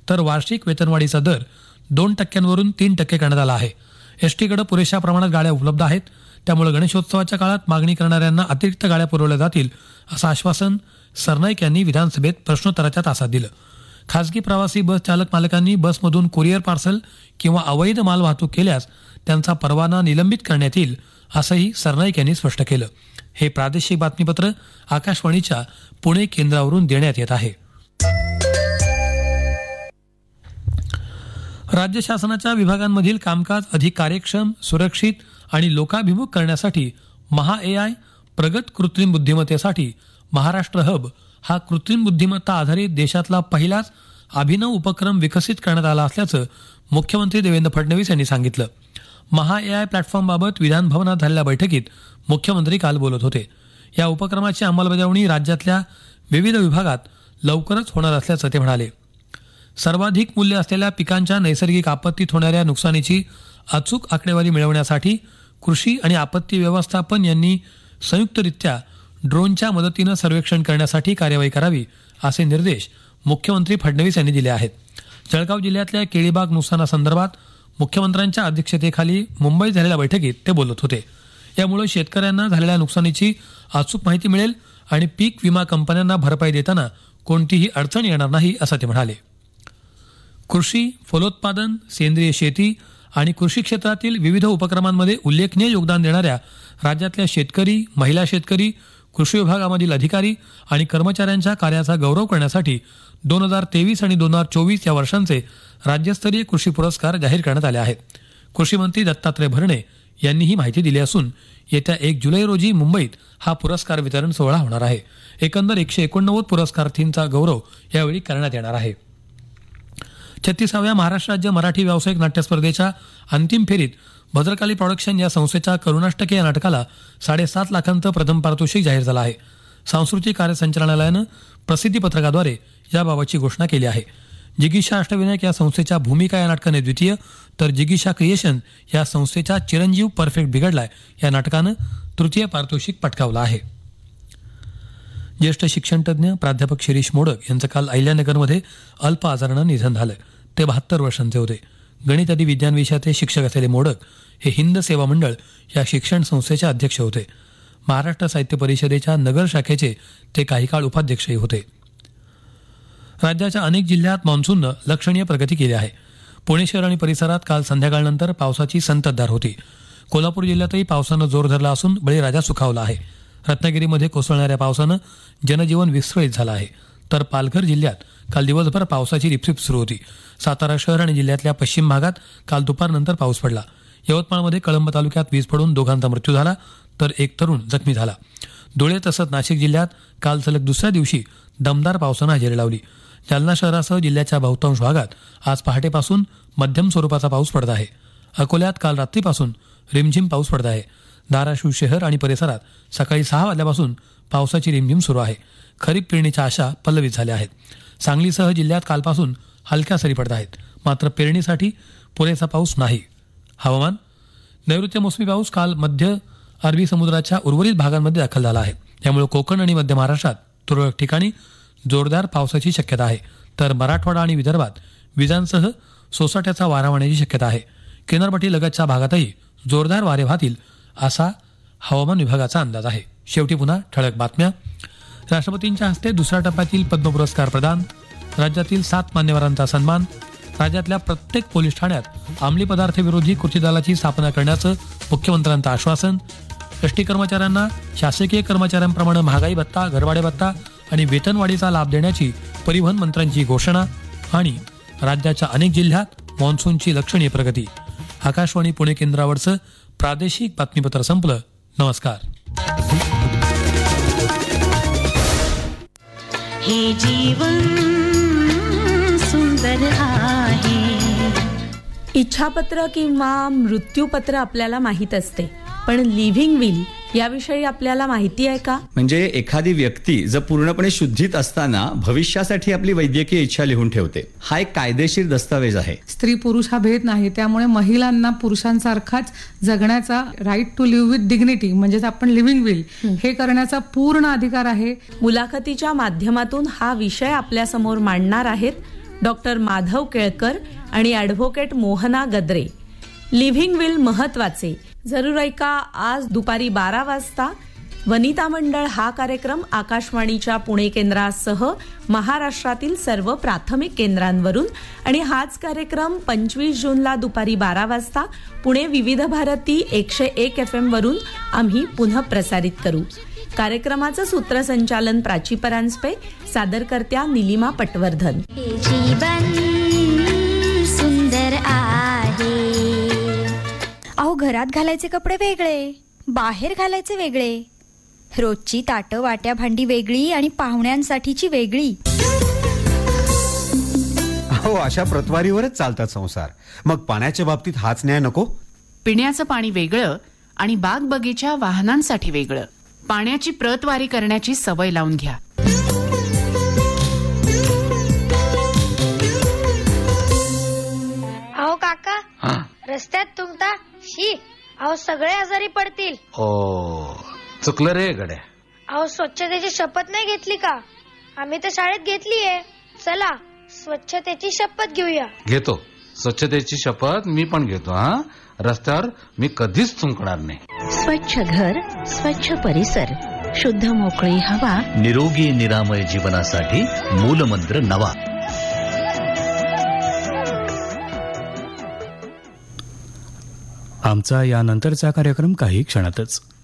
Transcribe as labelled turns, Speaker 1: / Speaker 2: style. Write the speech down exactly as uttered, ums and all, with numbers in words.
Speaker 1: तर वार्षिक वेतनवाढीचा दर दोन टक्क्यांवरून तीन टक्के करण्यात आला आहे. एसटीकडे पुरेशा प्रमाणात गाड्या उपलब्ध आहेत, त्यामुळे गणेशोत्सवाच्या काळात मागणी करणाऱ्यांना अतिरिक्त गाड्या पुरवल्या जातील असं आश्वासन सरनाईक यांनी विधानसभेत प्रश्नोत्तराच्या तासात दिलं. खासगी प्रवासी बस चालक मालकांनी बसमधून कुरिअर पार्सल किंवा अवैध माल वाहतूक केल्यास त्यांचा परवाना निलंबित करण्यात येईल असंही सरनाईक यांनी स्पष्ट केलं. हे प्रादेशिक बातमीपत्र आकाशवाणीच्या पुणे केंद्रावरून देण्यात येत आहे. राज्य शासनाच्या विभागांमधील कामकाज अधिक कार्यक्षम, सुरक्षित आणि लोकाभिमुख करण्यासाठी महा एआय प्रगत कृत्रिम बुद्धिमत्तेसाठी महाराष्ट्र हब हा कृत्रिम बुद्धिमत्ता आधारित देशातला पहिलाच अभिनव उपक्रम विकसित करण्यात आला असल्याचं मुख्यमंत्री देवेंद्र फडणवीस यांनी सांगितलं. महा एआय प्लॅटफॉर्मबाबत विधानभवनात झालेल्या बैठकीत मुख्यमंत्री काल बोलत होते. या उपक्रमाची अंमलबजावणी राज्यातल्या विविध विभागात लवकरच होणार असल्याचं ते म्हणाले. सर्वाधिक मूल्य असलेल्या पिकांच्या नैसर्गिक आपत्तीत होणाऱ्या नुकसानीची अचूक आकडेवारी मिळवण्यासाठी कृषी आणि आपत्ती व्यवस्थापन यांनी संयुक्तरित्या ड्रोनच्या मदतीनं सर्वेक्षण करण्यासाठी कार्यवाही करावी असे निर्देश मुख्यमंत्री फडणवीस यांनी दिले आहेत. जळगाव जिल्ह्यातल्या केळीबाग नुकसानासंदर्भात मुख्यमंत्र्यांच्या अध्यक्षतेखाली मुंबईत झालेल्या बैठकीत ते बोलत होते. यामुळे शेतकऱ्यांना झालेल्या नुकसानीची अचूक माहिती मिळेल आणि पीक विमा कंपन्यांना भरपाई देताना कोणतीही अडचण येणार नाही असं ते म्हणाले. कृषी, फलोत्पादन, सेंद्रिय शेती आणि कृषी क्षेत्रातील विविध उपक्रमांमध्ये उल्लेखनीय योगदान देणाऱ्या राज्यातल्या शेतकरी, महिला शेतकरी, कृषी विभागामधील अधिकारी आणि कर्मचाऱ्यांच्या कार्याचा गौरव करण्यासाठी दोन हजार तेवीस आणि दोन हजार चोवीस या वर्षांचे राज्यस्तरीय कृषी पुरस्कार जाहीर करण्यात आले आहेत. कृषी मंत्री दत्तात्रय भरणे यांनी ही माहिती दिली असून येत्या एक जुलै रोजी मुंबईत हा पुरस्कार वितरण सोहळा होणार आहे. एकंदर एकशे एकोणनव्वद पुरस्कारार्थींचा गौरव यावेळी करण्यात येणार आहे. छत्तीसाव्या महाराष्ट्र राज्य मराठी व्यावसायिक नाट्य स्पर्धेच्या अंतिम फेरीत भद्रकाली प्रॉडक्शन या संस्थेच्या करुणाष्टके या नाटकाला साडेसात लाखांचं प्रथम पारितोषिक जाहीर झालं आहे. सांस्कृतिक कार्य संचालनालयानं प्रसिद्धीपत्रकाद्वारे याबाबतची घोषणा केली आहे. जिगीषा अष्टविनायक या संस्थेच्या भूमिका या नाटकाने द्वितीय, तर जिगीषा क्रिएशन या संस्थेच्या चिरंजीव परफेक्ट बिघडलाय या नाटकानं तृतीय पारितोषिक पटकावलं आहे. ज्येष्ठ शिक्षणतज्ज्ञ प्राध्यापक शिरीष मोडक यांचं काल अहिल्यानगरमध्ये अल्प आजारानं निधन झालं. ते बहात्तर वर्षांचे होते. गणित आणि विज्ञान विषयाचे शिक्षक असलेले मोडक हे हिंद सेवा मंडळ या शिक्षण संस्थेचे अध्यक्ष होते. महाराष्ट्र साहित्य परिषदेच्या नगर शाखेचे ते काही काळ उपाध्यक्षही होते. राज्याच्या अनेक जिल्ह्यात मान्सूननं लक्षणीय प्रगती केली आहे. पुणे शहर आणि परिसरात काल संध्याकाळनंतर पावसाची संततधार होती. कोल्हापूर जिल्ह्यातही पावसानं जोर धरला असून बळीराजा सुखावला आहे. रत्नागिरीमध्ये कोसळणाऱ्या पावसानं जनजीवन विस्कळीत झालं आहे. तर पालघर जिल्ह्यात काल दिवसभर पावसाची रिपरिप सुरू होती. सातारा शहर आणि जिल्ह्यातल्या पश्चिम भागात काल दुपारनंतर पाऊस पडला. यवतमाळमध्ये कळंब तालुक्यात वीज पडून दोघांचा मृत्यू झाला, तर एक तरुण जखमी झाला. धुळे तसंच नाशिक जिल्ह्यात काल सलग दुसऱ्या दिवशी दमदार पावसानं हजेरी लावली. जालना शहरासह जिल्ह्याच्या बहुतांश भागात आज पहाटेपासून मध्यम स्वरूपाचा पाऊस पडत आहे. अकोल्यात काल रात्रीपासून रिमझिम पाऊस पडत आहे. धाराशिव शहर आणि परिसरात सकाळी सहा वाजल्यापासून पावसाची रिमझिम सुरू आहे. खरीप पेरणीच्या आशा पल्लवित झाल्या आहेत. सांगलीसह जिल्ह्यात कालपासून हलक्या सरी पडत आहेत, मात्र पेरणीसाठी पुरेसा पाऊस नाही. हवामान. नैऋत्य मोसमी पाऊस काल मध्य अरबी समुद्राच्या उर्वरित भागांमध्ये दाखल झाला आहे. त्यामुळे कोकण आणि मध्य महाराष्ट्रात तुरळक ठिकाणी जोरदार पावसाची शक्यता आहे. तर मराठवाडा आणि विदर्भात विजांसह सोसाट्याचा वारा वाहण्याची शक्यता आहे. किनारपट्टी लगतच्या भागातही जोरदार वारे वाहतील असा हवामान विभागाचा अंदाज आहे. शेवटी पुन्हा ठळक बातम्या. राष्ट्रपतींच्या हस्ते दुसऱ्या टप्प्यातील पद्म पुरस्कार प्रदान. राज्यातील सात मान्यवरांचा सन्मान. राज्यातल्या प्रत्येक पोलीस ठाण्यात अंमली पदार्थ विरोधी कृती दलाची स्थापना करण्याचं मुख्यमंत्र्यांचं आश्वासन. एसटी कर्मचाऱ्यांना शासकीय कर्मचाऱ्यांप्रमाणे महागाई भत्ता, घरभाडे भत्ता आणि वेतनवाढीचा लाभ देण्याची परिवहन मंत्र्यांची घोषणा. आणि राज्याच्या अनेक जिल्ह्यात मान्सूनची लक्षणीय प्रगती. आकाशवाणी पुणे केंद्रावरचं प्रादेशिक बातमीपत्र संपलं. नमस्कार.
Speaker 2: हे जीवन सुंदर आहे.
Speaker 3: इच्छापत्र किंवा मृत्यूपत्र आपल्याला माहीत असते, पण लिव्हिंग विल याविषयी आपल्याला माहिती आहे का?
Speaker 4: म्हणजे एखादी व्यक्ती जर पूर्णपणे शुद्धीत असताना भविष्यासाठी आपली वैद्यकीय इच्छा लिहून ठेवते. हा एक कायदेशीर दस्तावेज आहे.
Speaker 5: स्त्री पुरुष हा भेद नाही, त्यामुळे महिलांना पुरुषांसारखाच जगण्याचा, right to leave with dignity म्हणजेच आपण लिव्हिंग विल हे करण्याचा पूर्ण अधिकार आहे.
Speaker 3: मुलाखतीच्या माध्यमातून हा विषय आपल्या समोर मांडणार आहेत डॉक्टर माधव केळकर आणि advocate Mohana Gadre. Living will महत्वाचे. जरूर ऐका आज दुपारी बारा वाजता. वनिता मंडळ हा कार्यक्रम आकाशवाणीच्या पुणे केंद्रासह महाराष्ट्रातील सर्व प्राथमिक केंद्रांवरून आणि हाच कार्यक्रम पंचवीस जूनला दुपारी बारा वाजता पुणे विविध भारती एकशे एक एफ एम वरून आम्ही पुनः प्रसारित करू. कार्यक्रमाचं सूत्रसंचालन प्राची परांजपे, सादरकर्त्या निलिमा पटवर्धन.
Speaker 6: हे जीवन सुंदर आहे. अहो, घरात घालायचे कपडे वेगळे, बाहेर घालायचे वेगळे, रोजची ताटं वाट्या भांडी वेगळी आणि पाहुण्यांसाठीची वेगळी.
Speaker 7: हो, अशा प्रतवारीवरच चालतात संसार. मग पाण्याच्या बाबतीत हाच न्याय नको?
Speaker 8: पिण्याचं पाणी वेगळं आणि बाग बगीचा वाहनांसाठी वेगळं. पाण्याची प्रतवारी करण्याची सवय लावून घ्या.
Speaker 9: अहो काका, रस्त्यात तुमता शी, अहो सगळे आजारी पडतील.
Speaker 10: ओ, चुकलं रे गड्या.
Speaker 9: अहो, स्वच्छतेची शपथ नाही घेतली का? आम्ही तर शाळेत घेतलीये. चला स्वच्छतेची शपथ घेऊया.
Speaker 10: घेतो स्वच्छतेची शपथ. मी पण घेतो. हा, रस्त्यावर मी कधीच थुंकणार नाही.
Speaker 2: स्वच्छ घर, स्वच्छ परिसर, शुद्ध मोकळी हवा,
Speaker 11: निरोगी निरामय जीवनासाठी मूलमंत्र नवा.
Speaker 12: आमचा यानंतरचा कार्यक्रम काही क्षणातच.